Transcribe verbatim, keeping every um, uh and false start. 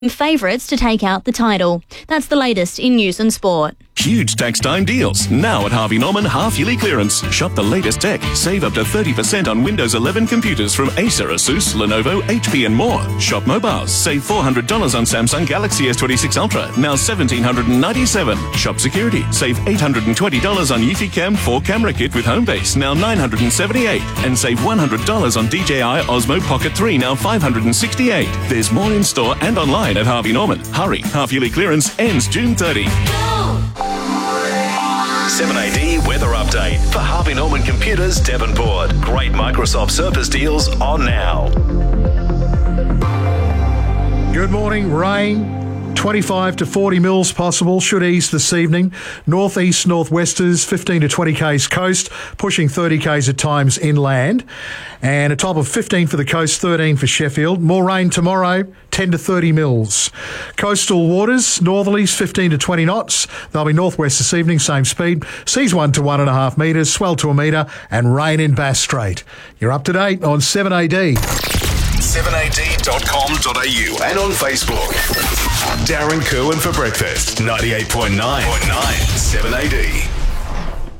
favourites to take out the title. That's the latest in news and sport. Huge tax time deals now at Harvey Norman half-yearly clearance. Shop the latest tech. Save up to thirty percent on Windows eleven computers from Acer, Asus, Lenovo, H P and more. Shop mobiles. Save four hundred dollars on Samsung Galaxy S twenty-six Ultra, now one thousand seven hundred ninety-seven dollars. Shop security. Save eight hundred twenty dollars on Eufy Cam four camera kit with Homebase, now nine hundred seventy-eight dollars. And save one hundred dollars on D J I Osmo Pocket three, now five hundred sixty-eight dollars. There's more in store and online at Harvey Norman. Hurry, half-yearly clearance ends June thirtieth. seven A D weather update for Harvey Norman Computers, Devonport. Great Microsoft Surface deals on now. Good morning. Rain, twenty-five to forty mils possible, should ease this evening. Northeast, northwesters, fifteen to twenty k's coast, pushing thirty k's at times inland. And a top of fifteen for the coast, thirteen for Sheffield. More rain tomorrow, ten to thirty mils. Coastal waters, northerlies, fifteen to twenty knots. They'll be northwest this evening, same speed. Seas one to one and a half metres, swell to a metre, and rain in Bass Strait. You're up to date on seven A D. seven A D dot com dot A U and on Facebook. Darren Kerwin for breakfast, ninety-eight point nine, seven A D.